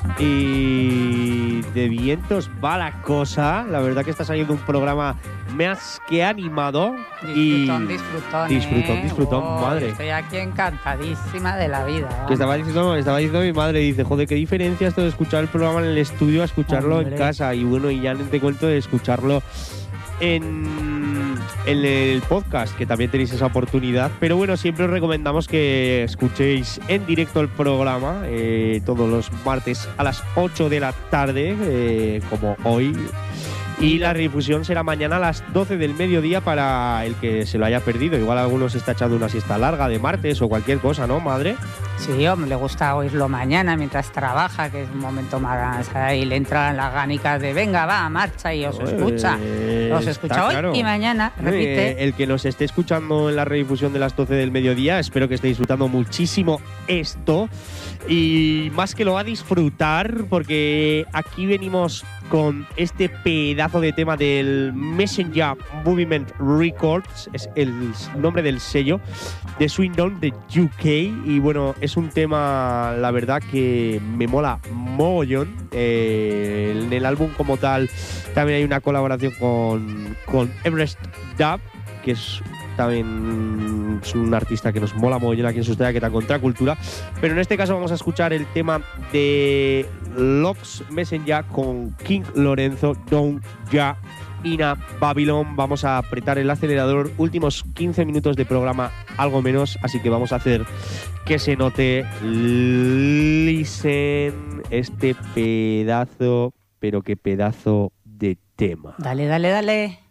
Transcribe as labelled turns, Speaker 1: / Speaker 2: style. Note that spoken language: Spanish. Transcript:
Speaker 1: Y de vientos va la cosa. La verdad que está saliendo un programa más que animado. Disfrutón, madre.
Speaker 2: Estoy aquí encantadísima de la vida.
Speaker 1: Que estaba diciendo mi madre, dice, joder, qué diferencia esto de escuchar el programa en el estudio a escucharlo en casa. Y bueno, y ya no te cuento de escucharlo en el podcast, que también tenéis esa oportunidad. Pero bueno, siempre os recomendamos que escuchéis en directo el programa todos los martes a las 8 de la tarde, como hoy. Y la redifusión será mañana a las 12 del mediodía para el que se lo haya perdido. Igual algunos está echando una siesta larga de martes o cualquier cosa, ¿no, madre?
Speaker 2: Sí, hombre, le gusta oírlo mañana mientras trabaja, que es un momento más ahí le entran las ganicas de venga, va, marcha y os escucha. Os escucha hoy claro. Y mañana, repite.
Speaker 1: El que nos esté escuchando en la redifusión de las 12 del mediodía, espero que esté disfrutando muchísimo esto. Y más que lo va a disfrutar, porque aquí venimos con este pedazo de tema del Messenger Movement Records, es el nombre del sello de Swindon de UK. Y bueno, es un tema, la verdad, que me mola mogollón. En el álbum como tal también hay una colaboración con Everest Dub, que es también un artista que nos mola mogollón aquí en Sustraya, que está Contracultura. Pero en este caso vamos a escuchar el tema de Lox Messenger con King Lorenzo, Down Ya Ina Babylon. Vamos a apretar el acelerador, últimos 15 minutos de programa, algo menos, así que vamos a hacer que se note. Listen este pedazo, pero qué pedazo de tema.
Speaker 2: Dale.